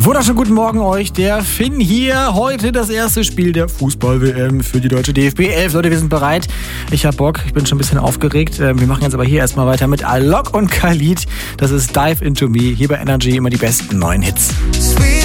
Wunderschönen guten Morgen euch, der Finn hier. Heute das erste Spiel der Fußball-WM für die deutsche DFB 11. Leute, wir sind bereit. Ich hab Bock, ich bin schon ein bisschen aufgeregt. Wir machen jetzt aber hier erstmal weiter mit Alok und Khalid. Das ist Dive Into Me. Hier bei Energy immer die besten neuen Hits. Sweet